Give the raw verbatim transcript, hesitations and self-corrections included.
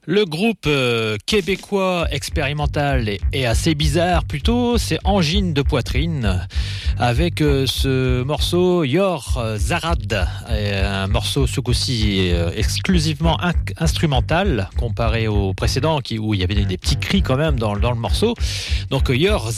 Le groupe euh, québécois expérimental et, et assez bizarre plutôt, c'est Angine de poitrine avec euh, ce morceau Yor Zarad, un morceau ce coup-ci euh, exclusivement in- instrumental comparé au précédent qui, où il y avait des, des petits cris quand même dans, dans le morceau. Donc Yor